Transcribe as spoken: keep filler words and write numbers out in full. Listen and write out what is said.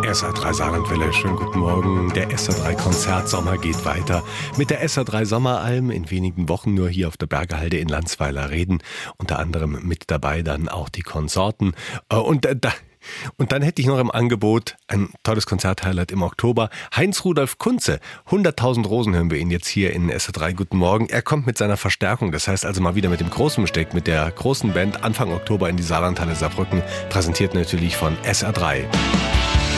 S R drei Saarlandwelle, schönen guten Morgen. Der S R drei Konzertsommer geht weiter mit der S R drei Sommeralm. In wenigen Wochen nur hier auf der Bergehalde in Landsweiler Reden. Unter anderem mit dabei dann auch die Konsorten. Und da Und dann hätte ich noch im Angebot ein tolles Konzerthighlight im Oktober. Heinz-Rudolf Kunze, hunderttausend Rosen hören wir ihn jetzt hier in S R drei Guten Morgen. Er kommt mit seiner Verstärkung, das heißt also mal wieder mit dem großen Besteck, mit der großen Band Anfang Oktober in die Saarlandhalle Saarbrücken, präsentiert natürlich von S R drei.